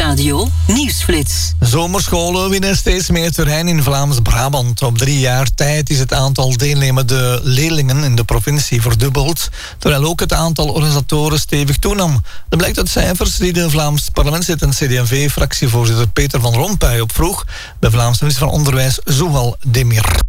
Radio Nieuwsflits. Zomerscholen winnen steeds meer terrein in Vlaams-Brabant. Op 3 jaar tijd is het aantal deelnemende leerlingen in de provincie verdubbeld, terwijl ook het aantal organisatoren stevig toenam. Dat blijkt uit cijfers die de Vlaams parlementslid en CD&V-fractievoorzitter Peter van Rompuy opvroeg bij Vlaamse minister van Onderwijs Zouhal Demir.